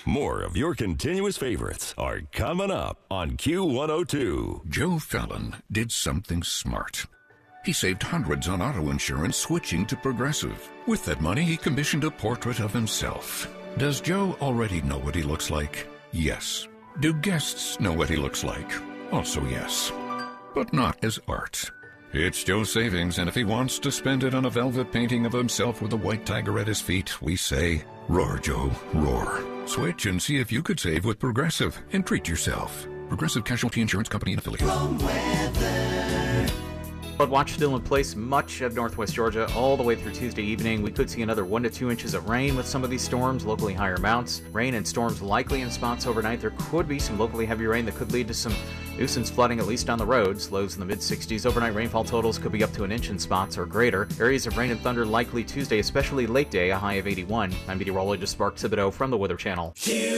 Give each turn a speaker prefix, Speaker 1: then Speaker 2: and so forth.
Speaker 1: More of your continuous favorites are coming up on Q102.
Speaker 2: Joe Fallon did something smart. He saved hundreds on auto insurance switching to Progressive. With that money, he commissioned a portrait of himself. Does Joe already know what he looks like? Yes. Do guests know what he looks like? Also yes. But not as art. It's Joe's savings, and if he wants to spend it on a velvet painting of himself with a white tiger at his feet, we say, roar, Joe, roar. Switch and see if you could save with Progressive and treat yourself. Progressive Casualty Insurance Company and Affiliates.
Speaker 3: But watch still in place much of northwest Georgia all the way through Tuesday evening. We could see another 1 to 2 inches of rain with some of these storms, locally higher amounts. Rain and storms likely in spots overnight. There could be some locally heavy rain that could lead to some nuisance flooding, at least on the roads. Lows in the mid-60s. Overnight rainfall totals could be up to an inch in spots or greater. Areas of rain and thunder likely Tuesday, especially late day, a high of 81. I'm meteorologist Mark Thibodeau from the Weather Channel.